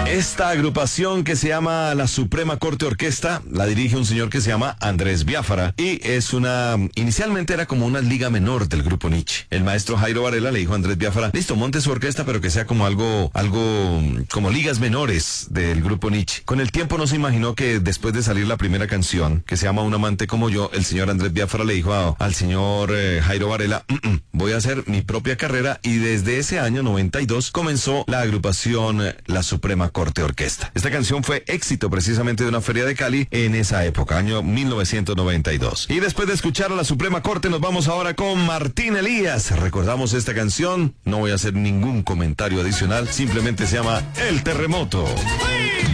Esta agrupación que se llama la Suprema Corte Orquesta la dirige un señor que se llama Andrés Biafara y inicialmente era como una liga menor del grupo Nietzsche. El maestro Jairo Varela le dijo a Andrés Biafara, listo, monte su orquesta, pero que sea como algo como ligas menores del grupo Nietzsche. Con el tiempo no se imaginó que después de salir la primera canción, que se llama Un amante como yo, el señor Andrés Biafara le dijo al señor Jairo Varela, voy a hacer mi propia carrera, y desde ese año 92 comenzó la agrupación La Suprema Corte Orquesta. Esta canción fue éxito precisamente de una feria de Cali en esa época, año 1992. Y después de escuchar a La Suprema Corte nos vamos ahora con Martín Elías. Recordamos esta canción, no voy a hacer ningún comentario adicional, simplemente se llama El Terremoto. ¡Sí!